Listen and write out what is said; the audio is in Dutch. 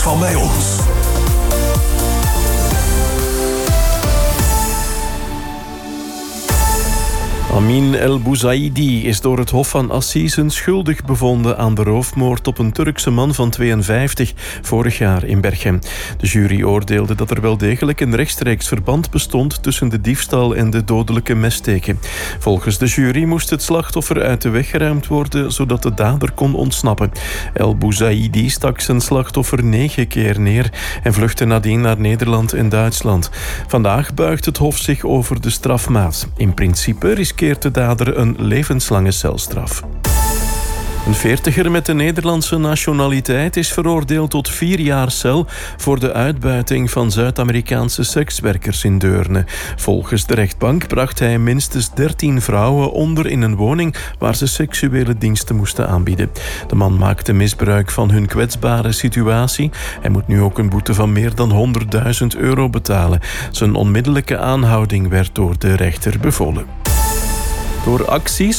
van bij ons. Amin El Bouzaydi is door het Hof van Assisen schuldig bevonden aan de roofmoord op een Turkse man van 52 vorig jaar in Berchem. De jury oordeelde dat er wel degelijk een rechtstreeks verband bestond tussen de diefstal en de dodelijke messteken. Volgens de jury moest het slachtoffer uit de weg geruimd worden zodat de dader kon ontsnappen. El Bouzaydi stak zijn slachtoffer 9 keer neer en vluchtte nadien naar Nederland en Duitsland. Vandaag buigt het Hof zich over de strafmaat. In principe riskeert de dader een levenslange celstraf. Een 40er met de Nederlandse nationaliteit is veroordeeld tot 4 jaar cel voor de uitbuiting van Zuid-Amerikaanse sekswerkers in Deurne. Volgens de rechtbank bracht hij minstens 13 vrouwen onder in een woning waar ze seksuele diensten moesten aanbieden. De man maakte misbruik van hun kwetsbare situatie. Hij moet nu ook een boete van meer dan €100.000 betalen. Zijn onmiddellijke aanhouding werd door de rechter bevolen. Door acties